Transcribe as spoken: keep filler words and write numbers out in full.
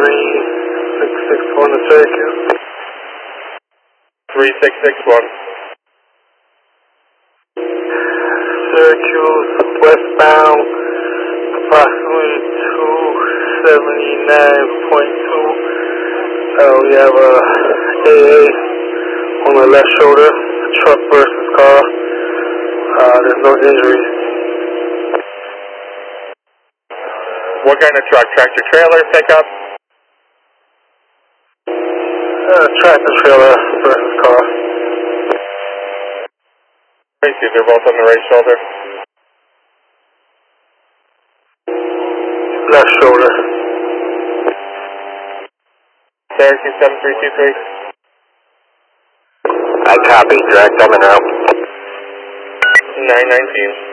three six six one to Syracuse. three six six one. Syracuse westbound, approximately two seventy-nine point two. Uh, we have a A A on the left shoulder, truck versus car. Uh, there's no injuries. What kind of truck? Tractor trailer, pickup? Uh, tractor trailer versus car. They're both on the right shoulder. Left shoulder. Syracuse seven three two three. I copy, direct, I'm in route. nine nineteen.